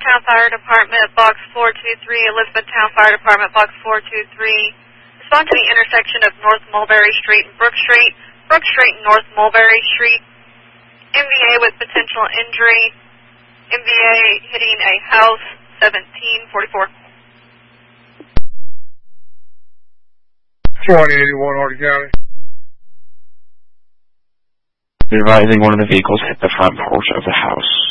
Elizabethtown Fire Department, Box 423, Elizabethtown Fire Department, Box 423. Respond to the intersection of North Mulberry Street and Brook Street, Brook Street and North Mulberry Street. MVA with potential injury. MVA hitting a house, 1744. 2081 Hardin County. Advising one of the vehicles hit the front porch of the house.